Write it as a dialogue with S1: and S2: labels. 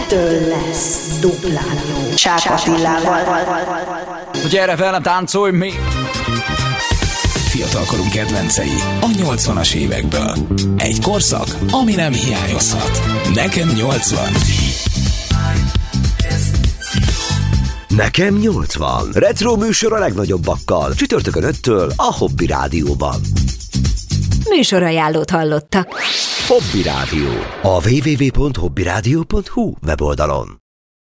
S1: ettől lesz duplán jó. Csák Attilával.
S2: Gyere velem, táncolj még!
S3: Fiatalkorunk kedvencei a 80-as évekből. Egy korszak, ami nem hiányozhat. Nekem 80.
S4: Nekem 80. Retro műsor a legnagyobbakkal. Csütörtökön 5-től a Hobby Rádióban.
S5: Műsorajánlót hallottak.
S4: Hobby Rádió. A www.hobbyradio.hu weboldalon.